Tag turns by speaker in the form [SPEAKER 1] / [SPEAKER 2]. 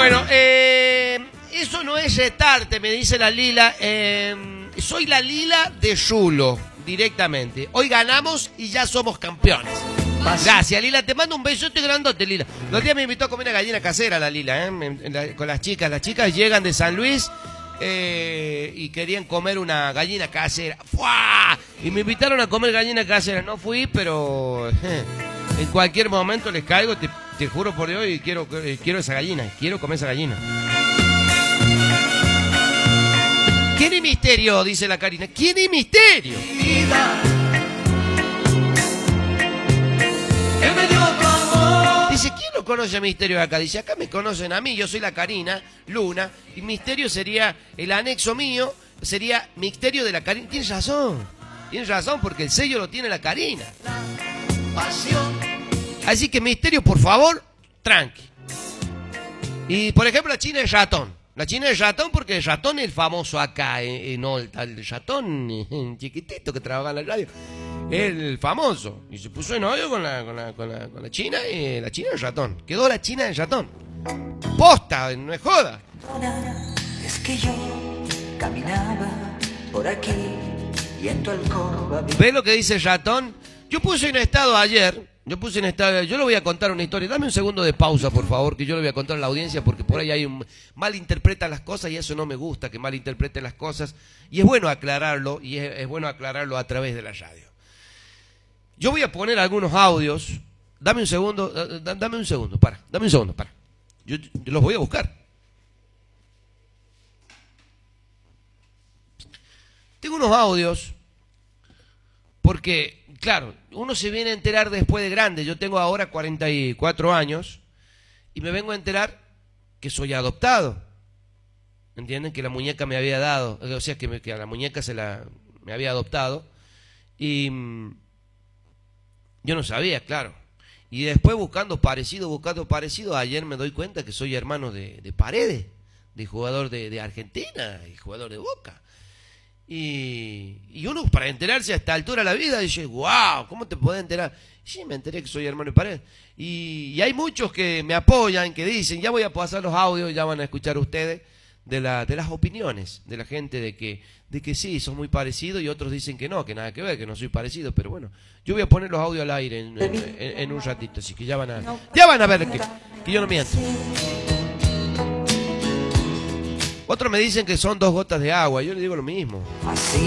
[SPEAKER 1] Bueno, eso no es retarte, me dice la Lila. Soy la Lila de Yulo, directamente. Hoy ganamos y ya somos campeones. Gracias, Lila. Te mando un besote grandote, Lila. Los días me invitó a comer una gallina casera, la Lila, con las chicas. Las chicas llegan de San Luis y querían comer una gallina casera. ¡Fua! Y me invitaron a comer gallina casera. No fui, pero en cualquier momento les caigo. Te juro por Dios, y quiero esa gallina. Quiero comer esa gallina. ¿Quién es Misterio? Dice la Karina. ¿Quién es Misterio? Dice, ¿quién lo conoce a Misterio acá? Dice, acá me conocen a mí, yo soy la Karina, Luna, y Misterio sería el anexo mío, sería Misterio de la Karina. Tienes razón, porque el sello lo tiene la Karina. Así que Misterio, por favor, tranqui. Y, por ejemplo, la China es ratón. La China es ratón porque el ratón es el famoso acá en Olta, el ratón chiquitito que trabaja en la radio. El famoso. Y se puso en odio con la China, y la China es ratón. Quedó la China del ratón. Posta, no es joda.
[SPEAKER 2] Es que yo caminaba por aquí y en tu alcoba.
[SPEAKER 1] ¿Ves lo que dice el ratón? Yo puse en estado ayer. Yo le voy a contar una historia. Dame un segundo de pausa, por favor, que yo le voy a contar a la audiencia, porque por ahí malinterpretan las cosas y eso no me gusta, que malinterpreten las cosas. Y es bueno aclararlo, y es bueno aclararlo a través de la radio. Yo voy a poner algunos audios. Dame un segundo, para. Yo los voy a buscar. Tengo unos audios, porque, claro, uno se viene a enterar después de grande. Yo tengo ahora 44 años y me vengo a enterar que soy adoptado. ¿Entienden? Que la muñeca me había dado, o sea, que a la muñeca me había adoptado. Y yo no sabía, claro. Y después buscando parecido, ayer me doy cuenta que soy hermano de Paredes, de jugador de Argentina y jugador de Boca. Y uno, para enterarse a esta altura de la vida, dice, wow, ¿cómo te podés enterar? Sí, me enteré que soy hermano de Paredes. Y hay muchos que me apoyan, que dicen, ya voy a pasar los audios, ya van a escuchar ustedes, de las opiniones de la gente, de que sí, son muy parecidos, y otros dicen que no, que nada que ver, que no soy parecido. Pero bueno, yo voy a poner los audios al aire en un ratito, así que ya van a ver que yo no miento. Otros me dicen que son 2 gotas de agua, yo les digo lo mismo.